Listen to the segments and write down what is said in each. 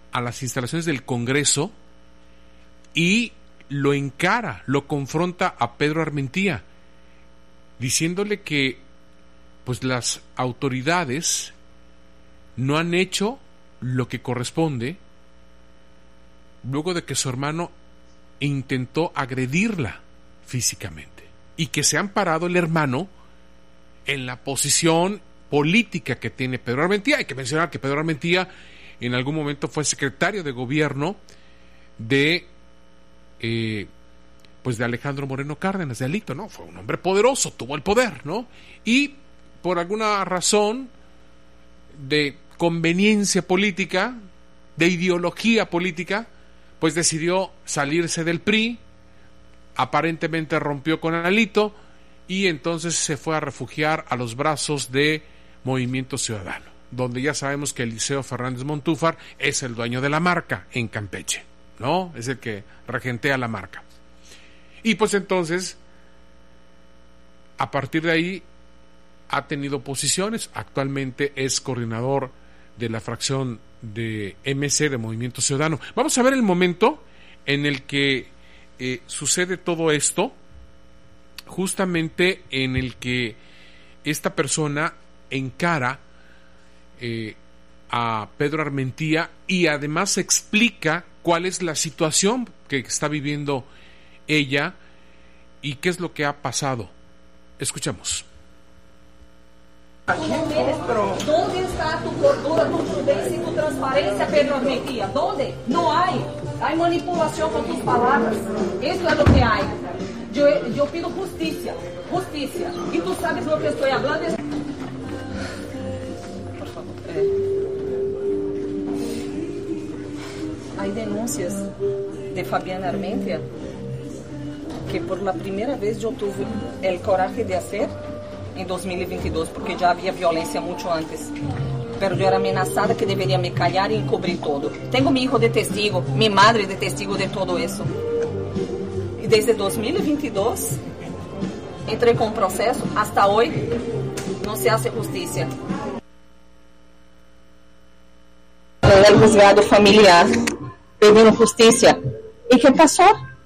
a las instalaciones del Congreso y lo encara, lo confronta a Pedro Armentía, diciéndole que pues las autoridades no han hecho lo que corresponde, luego de que su hermano intentó agredirla físicamente, y que se ha amparado el hermano en la posición política que tiene Pedro Armentía. Hay que mencionar que Pedro Armentía en algún momento fue secretario de gobierno de pues de Alejandro Moreno Cárdenas, de Alito, ¿no? Fue un hombre poderoso, tuvo el poder, ¿no? Y por alguna razón de conveniencia política, de ideología política, pues decidió salirse del PRI, aparentemente rompió con Alito y entonces se fue a refugiar a los brazos de Movimiento Ciudadano, donde ya sabemos que Eliseo Fernández Montúfar es el dueño de la marca en Campeche, ¿no? Es el que regentea la marca. Y pues entonces, a partir de ahí, ha tenido posiciones. Actualmente es coordinador de la fracción de MC, de Movimiento Ciudadano. Vamos a ver el momento en el que sucede todo esto, justamente en el que esta persona encara a Pedro Armentía y además explica cuál es la situación que está viviendo ella y qué es lo que ha pasado. Escuchamos. ¿Dónde está tu cordura, tu prudencia y tu transparencia, Pedro Armentía? ¿Dónde? No hay. Hay manipulación con tus palabras. Eso es lo que hay. Yo pido justicia. Justicia. Y tú sabes lo que estoy hablando. Por favor. Hay denuncias de Fabiana Armentia que por la primera vez yo tuve el coraje de hacer en 2022, porque ya había violencia mucho antes. Pero yo era amenazada que debería me callar y encubrir todo. Tengo mi hijo de testigo, mi madre de testigo de todo eso. Y desde 2022 entré con un proceso, hasta hoy no se hace justicia. En el juzgado familiar, pedindo justicia. ¿Y qué pasó?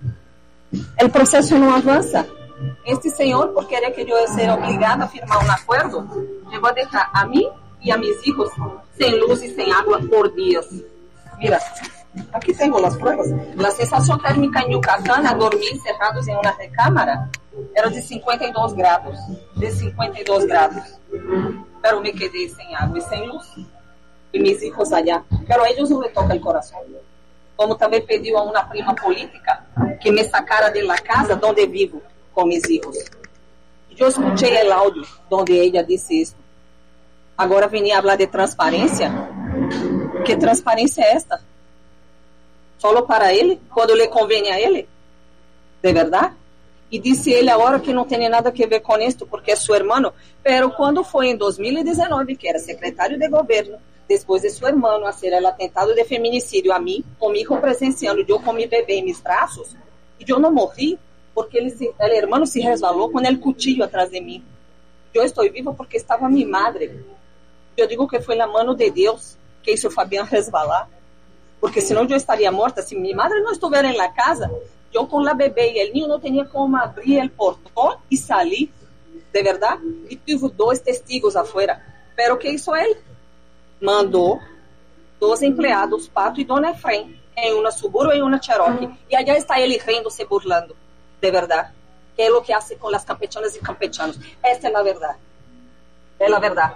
El proceso no avanza. Este señor, por querer que yo sea obligada a firmar un acuerdo, llegó a dejar a mí y a mis hijos sin luz y sin agua por días. Mira, aquí tengo las pruebas. La sensación térmica en Yucatán a dormir cerrados en una recámara era de 52 grados. De 52 grados. Pero me quedé sin agua y sin luz. Y mis hijos allá. Pero a ellos no les toca el corazón. Como también pidió a una prima política que me sacara de la casa donde vivo con mis hijos. Yo escuché el audio donde ella dice esto. Agora venía a hablar de transparencia. ¿Qué transparencia es esta? ¿Solo para él? ¿Cuando le conviene a él? ¿De verdad? Y dice él ahora que no tiene nada que ver con esto porque es su hermano. Pero cuando fue en 2019, que era secretario de gobierno, después de su hermano hacer el atentado de feminicidio a mí, con mi hijo presenciando, yo con mi bebé en mis brazos, y yo no morí, porque el hermano se resbaló con el cuchillo atrás de mí. Yo estoy vivo porque estaba mi madre. Yo digo que fue la mano de Dios que hizo a Fabián resbalar, porque senão yo estaría muerta. Si mi madre no estuviera en la casa, yo con la bebé y el niño no tenía cómo abrir el portón y salir, de verdad. Y tuve 2 testigos afuera. Pero ¿qué hizo él? Mandó 2 empleados, Pato y Dona Efraín, en una Suburban y una Cherokee. Y allá está él riéndose, burlando. De verdad. ¿Qué es lo que hace con las campechanas y campechanos? Esta es la verdad. Es la verdad.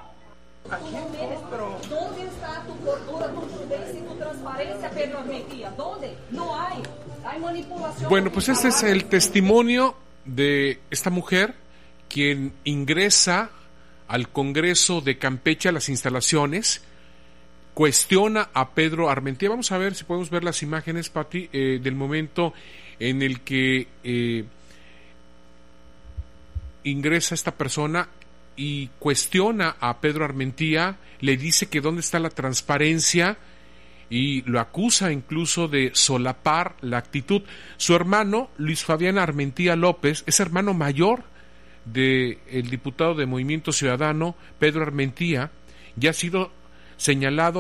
¿Dónde está tu cordura, tu prudencia y tu transparencia, Pedro Armentía? ¿Dónde? No hay. Hay manipulación. Bueno, pues este es el testimonio de esta mujer, quien ingresa al Congreso de Campeche, a las instalaciones, cuestiona a Pedro Armentía. Vamos a ver si podemos ver las imágenes, Pati, del momento en el que ingresa esta persona y cuestiona a Pedro Armentía, le dice que dónde está la transparencia y lo acusa incluso de solapar la actitud. Su hermano, Luis Fabián Armentía López, es hermano mayor del diputado de Movimiento Ciudadano, Pedro Armentía, ya ha sido señalado